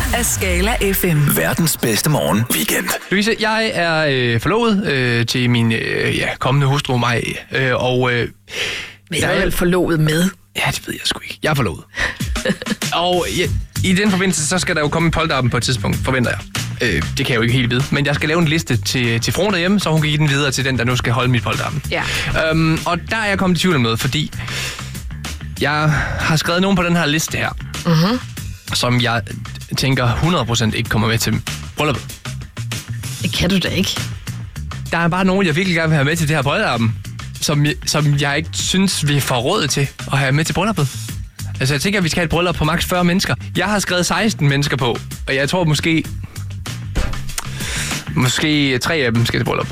af Skala FM. Verdens bedste morgen weekend. Louise, jeg er forlovet til min kommende hustru Maj. Men jeg er vel forlovet med? Ja, det ved jeg sgu ikke. Jeg er forlovet. Og i den forbindelse, så skal der jo komme en polterappen på et tidspunkt, forventer jeg. Det kan jeg jo ikke helt vide. Men jeg skal lave en liste til fruen derhjemme, så hun kan give den videre til den, der nu skal holde mit polterappen. Ja. Og der er jeg kommet i tvivl om noget, fordi jeg har skrevet nogen på den her liste her, som jeg tænker 100% ikke kommer med til brylluppet. Det kan du da ikke. Der er bare nogen, jeg virkelig gerne vil have med til det her polterappen, som jeg ikke synes, vi får råd til at have med til brylluppet. Altså, jeg tænker, at vi skal have et bryllup på maks 40 mennesker. Jeg har skrevet 16 mennesker på, og jeg tror måske 3 af dem skal til bryllup.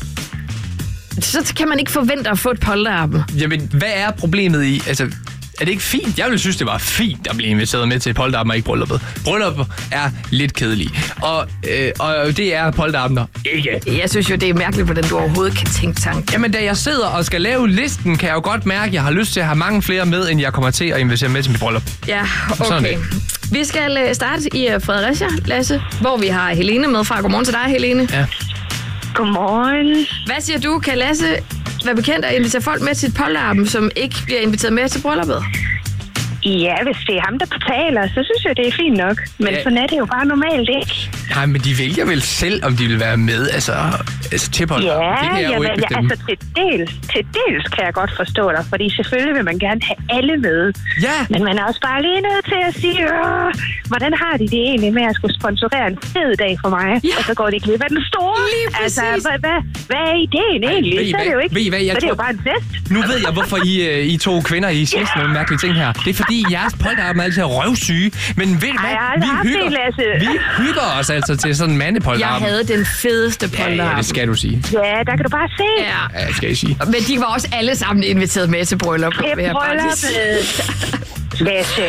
Så kan man ikke forvente at få et polterappen. Jamen, hvad er problemet i? Altså, er det ikke fint? Jeg ville synes, det var fint at blive inviteret med til polterappen og ikke brylluppet. Brylluppet er lidt kedelige. Og det er polterappen ikke. Jeg synes jo, det er mærkeligt, hvordan du overhovedet kan tænke tanken. Jamen, da jeg sidder og skal lave listen, kan jeg jo godt mærke, at jeg har lyst til at have mange flere med, end jeg kommer til at invitere med til mit bryllup. Ja, okay. Vi skal starte i Fredericia, Lasse, hvor vi har Helene med fra. Godmorgen til dig, Helene. Ja. Godmorgen. Hvad siger du? Kan Lasse være bekendt at invitere folk med til et polterappen, som ikke bliver inviteret med til brylluppet? Ja, hvis det er ham, der betaler, så synes jeg, det er fint nok. Men sådan er det jo bare normalt ikke. Nej, men de vælger vel selv, om de vil være med, altså til polterappen. Ja, det kan jeg jo ikke bestemme. Altså til dels kan jeg godt forstå dig, fordi selvfølgelig vil man gerne have alle med. Ja. Men man er også bare lige nødt til at sige, hvordan har de det egentlig med at skulle sponsorere en fed dag for mig? Ja. Og så går de glip af den store. Lige præcis. Altså, hvad er ideen egentlig? Så er det jo ikke. Så er det jo bare en fest. Nu ved jeg, hvorfor I to kvinder I siger sådan nogle mærkelige ting her. Det er fordi, jeres polterappen er altid røvsyge. Men ved du hvad? Vi hygger os altså til sådan en mandepolterappen. Jeg havde den fedeste polterappen. Ja, det skal du sige. Ja, der kan du bare se. Ja, skal jeg sige. Men de var også alle sammen inviteret med til bryllup. Til brylluppet. Lasse.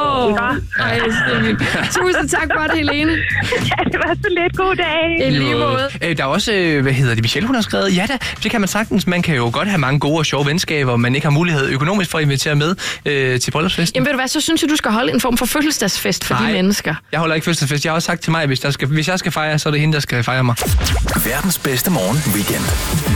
Tusind tak for det, Helene. Ja, det var så lidt. God dag. I lige måde. Der er også, Michelle, hun har skrevet, ja da, det kan man sagtens. Man kan jo godt have mange gode og sjove venskaber, man ikke har mulighed økonomisk for at invitere med til bryllupsfesten. Jamen ved du hvad, så synes jeg, du skal holde en form for fødselsdagsfest for de mennesker. Jeg holder ikke fødselsdagsfest. Jeg har også sagt til mig, at hvis jeg skal fejre, så er det hende, der skal fejre mig. Verdens bedste morgen weekend.